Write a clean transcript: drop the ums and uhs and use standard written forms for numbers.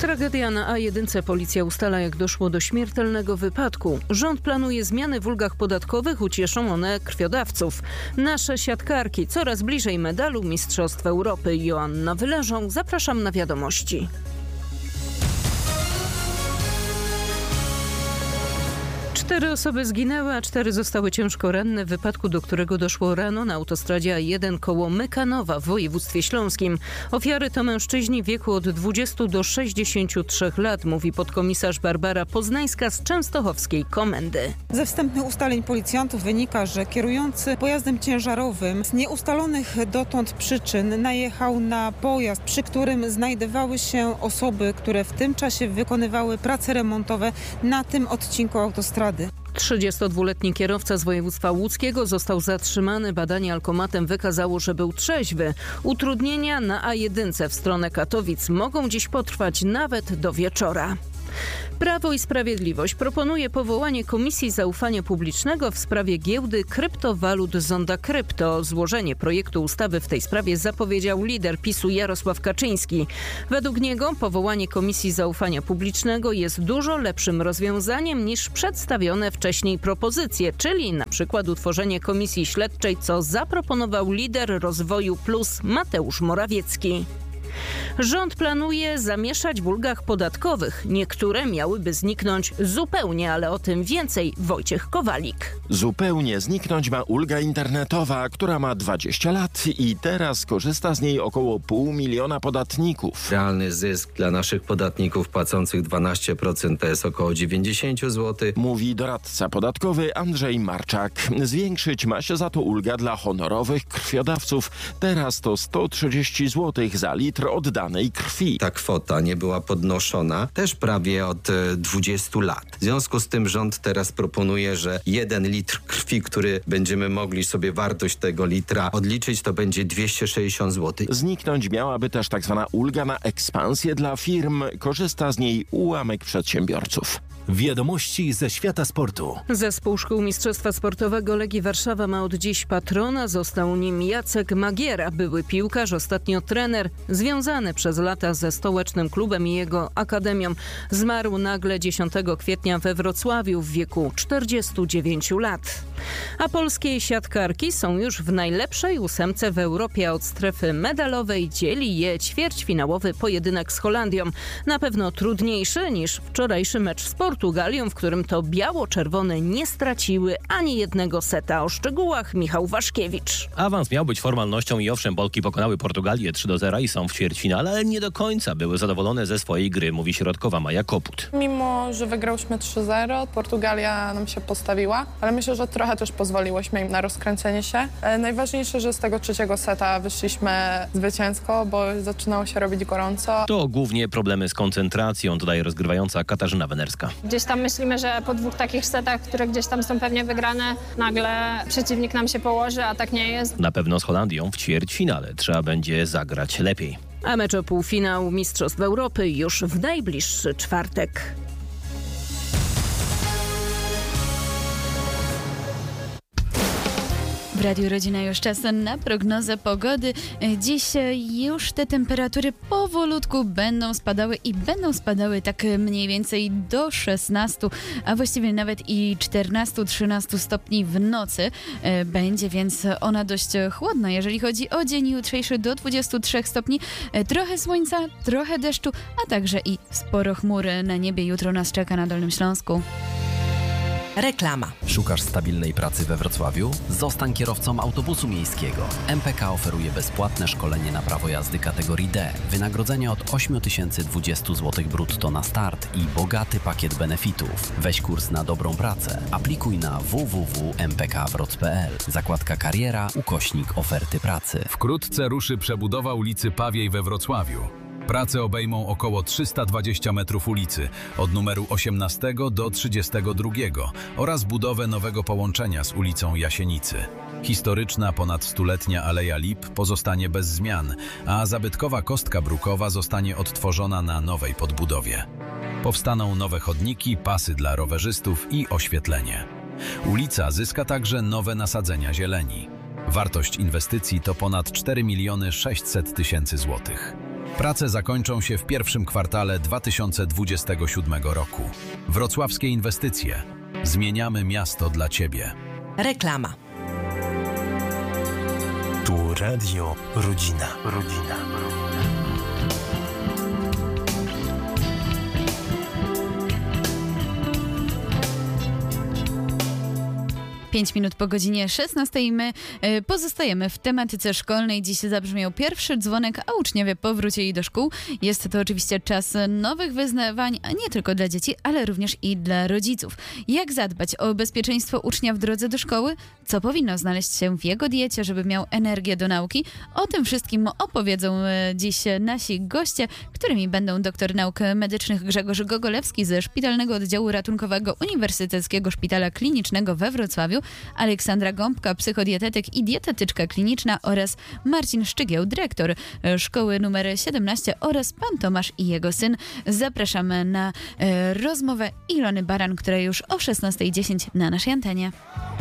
Tragedia na A1. Policja ustala, jak doszło do śmiertelnego wypadku. Rząd planuje zmiany w ulgach podatkowych, ucieszą one krwiodawców. Nasze siatkarki coraz bliżej medalu Mistrzostw Europy. Joanna Wyleżą, zapraszam na wiadomości. 4 osoby zginęły, a 4 zostały ciężko ranne w wypadku, do którego doszło rano na autostradzie A1 koło Mykanowa w województwie śląskim. Ofiary to mężczyźni w wieku od 20 do 63 lat, mówi podkomisarz Barbara Poznańska z częstochowskiej komendy. Ze wstępnych ustaleń policjantów wynika, że kierujący pojazdem ciężarowym z nieustalonych dotąd przyczyn najechał na pojazd, przy którym znajdowały się osoby, które w tym czasie wykonywały prace remontowe na tym odcinku autostrady. 32-letni kierowca z województwa łódzkiego został zatrzymany. Badanie alkomatem wykazało, że był trzeźwy. Utrudnienia na A1 w stronę Katowic mogą dziś potrwać nawet do wieczora. Prawo i Sprawiedliwość proponuje powołanie Komisji Zaufania Publicznego w sprawie giełdy kryptowalut Zonda Krypto. Złożenie projektu ustawy w tej sprawie zapowiedział lider PiS-u Jarosław Kaczyński. Według niego powołanie Komisji Zaufania Publicznego jest dużo lepszym rozwiązaniem niż przedstawione wcześniej propozycje, czyli na przykład utworzenie komisji śledczej, co zaproponował lider Rozwoju Plus Mateusz Morawiecki. Rząd planuje zamieszać w ulgach podatkowych. Niektóre miałyby zniknąć zupełnie, ale o tym więcej Wojciech Kowalik. Zupełnie zniknąć ma ulga internetowa, która ma 20 lat i teraz korzysta z niej około 500 000 podatników. Realny zysk dla naszych podatników płacących 12% to jest około 90 zł. Mówi doradca podatkowy Andrzej Marczak. Zwiększyć ma się za to ulga dla honorowych krwiodawców. Teraz to 130 zł za litr oddanej krwi. Ta kwota nie była podnoszona też prawie od 20 lat. W związku z tym rząd teraz proponuje, że 1 litr krwi, który będziemy mogli sobie wartość tego litra odliczyć, to będzie 260 zł. Zniknąć miałaby też tak zwana ulga na ekspansję dla firm. Korzysta z niej ułamek przedsiębiorców. Wiadomości ze świata sportu. Zespół Szkół Mistrzostwa Sportowego Legii Warszawa ma od dziś patrona. Został nim Jacek Magiera, były piłkarz, ostatnio trener, związany przez lata ze stołecznym klubem i jego akademią. Zmarł nagle 10 kwietnia we Wrocławiu w wieku 49 lat. A polskie siatkarki są już w najlepszej 8 w Europie. Od strefy medalowej dzieli je ćwierćfinałowy pojedynek z Holandią. Na pewno trudniejszy niż wczorajszy mecz z Portugalią, w którym to biało-czerwone nie straciły ani jednego seta. O szczegółach Michał Waszkiewicz. Awans miał być formalnością i owszem, Polki pokonały Portugalię 3-0 i są w ćwierćfinale, ale nie do końca były zadowolone ze swojej gry, mówi środkowa Maja Koput. Mimo, że wygrałyśmy 3-0, Portugalia nam się postawiła, ale myślę, że trochę też pozwoliłyśmy im na rozkręcenie się. Najważniejsze, że z tego trzeciego seta wyszliśmy zwycięsko, bo zaczynało się robić gorąco. To głównie problemy z koncentracją, dodaje rozgrywająca Katarzyna Wenerska. Gdzieś tam myślimy, że po 2 takich setach, które gdzieś tam są pewnie wygrane, nagle przeciwnik nam się położy, a tak nie jest. Na pewno z Holandią w ćwierćfinale trzeba będzie zagrać lepiej. A mecz o półfinał Mistrzostw Europy już w najbliższy czwartek. W Radiu Rodzina już czas na prognozę pogody. Dziś już te temperatury powolutku będą spadały tak mniej więcej do 16, a właściwie nawet i 14-13 stopni w nocy. Będzie więc ona dość chłodna, jeżeli chodzi o dzień jutrzejszy do 23 stopni. Trochę słońca, trochę deszczu, a także i sporo chmury na niebie jutro nas czeka na Dolnym Śląsku. Reklama. Szukasz stabilnej pracy we Wrocławiu? Zostań kierowcą autobusu miejskiego. MPK oferuje bezpłatne szkolenie na prawo jazdy kategorii D, wynagrodzenie od 8020 zł brutto na start i bogaty pakiet benefitów. Weź kurs na dobrą pracę. Aplikuj na www.mpkwroc.pl. Zakładka kariera, /oferty pracy. Wkrótce ruszy przebudowa ulicy Pawiej we Wrocławiu. Prace obejmą około 320 metrów ulicy, od numeru 18 do 32 oraz budowę nowego połączenia z ulicą Jasienicy. Historyczna, ponad stuletnia Aleja Lip pozostanie bez zmian, a zabytkowa kostka brukowa zostanie odtworzona na nowej podbudowie. Powstaną nowe chodniki, pasy dla rowerzystów i oświetlenie. Ulica zyska także nowe nasadzenia zieleni. Wartość inwestycji to ponad 4 600 000 złotych. Prace zakończą się w pierwszym kwartale 2027 roku. Wrocławskie inwestycje. Zmieniamy miasto dla Ciebie. Reklama. Tu Radio Rodzina. 5 minut po godzinie 16 i my pozostajemy w tematyce szkolnej. Dziś zabrzmiał pierwszy dzwonek, a uczniowie powrócili do szkół. Jest to oczywiście czas nowych wyzwań, a nie tylko dla dzieci, ale również i dla rodziców. Jak zadbać o bezpieczeństwo ucznia w drodze do szkoły? Co powinno znaleźć się w jego diecie, żeby miał energię do nauki? O tym wszystkim opowiedzą dziś nasi goście, którymi będą doktor nauk medycznych Grzegorz Gogolewski ze Szpitalnego Oddziału Ratunkowego Uniwersyteckiego Szpitala Klinicznego we Wrocławiu, Aleksandra Gąbka, psychodietetyk i dietetyczka kliniczna oraz Marcin Szczygieł, dyrektor szkoły numer 17 oraz pan Tomasz i jego syn. Zapraszamy na rozmowę Ilony Baran, która już o 16:10 na naszej antenie.